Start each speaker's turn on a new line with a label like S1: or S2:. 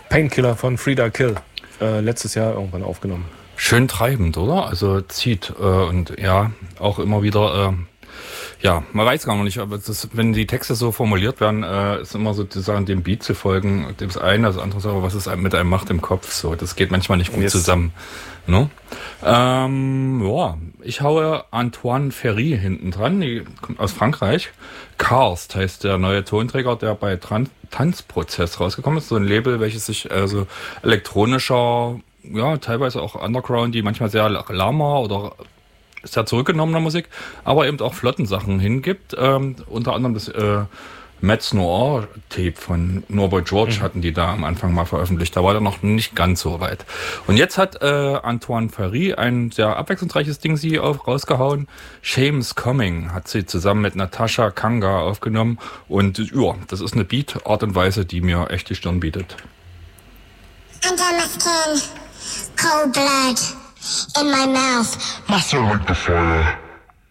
S1: Painkiller von Frida Kill. Letztes Jahr irgendwann aufgenommen.
S2: Schön treibend, oder? Also zieht und ja, auch immer wieder, ja, man weiß gar noch nicht, aber wenn die Texte so formuliert werden, ist immer sozusagen dem Beat zu folgen, das eine, das andere, aber was es mit einem macht im Kopf, so, das geht manchmal nicht gut zusammen. No? Ja, ich haue Antoine Ferry hinten dran, die kommt aus Frankreich. Karst heißt der neue Tonträger, der bei Tanzprozess rausgekommen ist, so ein Label, welches sich also elektronischer, ja, teilweise auch Underground, die manchmal sehr lahmer oder sehr zurückgenommener Musik, aber eben auch flotten Sachen hingibt. Unter anderem das Metz Noir Tape von Norbert George hatten die da am Anfang mal veröffentlicht. Da war der noch nicht ganz so weit. Und jetzt hat Antoine Ferry ein sehr abwechslungsreiches Ding rausgehauen. Shame's Coming hat sie zusammen mit Natascha Kanga aufgenommen. Und ja, das ist eine Beat-Art und Weise, die mir echt die Stirn bietet.
S3: Under my skin, cold blood in my mouth.
S4: Master like the fire.